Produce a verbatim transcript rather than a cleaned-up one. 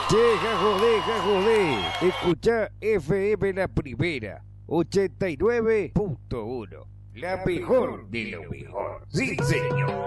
Che, jajodé, jajodé. Escuchá F M La Primera, ochenta y nueve punto uno. La mejor de lo mejor. Sí, señor.